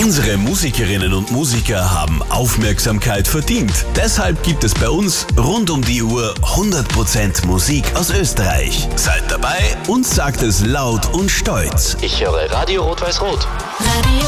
Unsere Musikerinnen und Musiker haben Aufmerksamkeit verdient. Deshalb gibt es bei uns rund um die Uhr 100% Musik aus Österreich. Seid dabei und sagt es laut und stolz. Ich höre Radio Rot-Weiß-Rot. Radio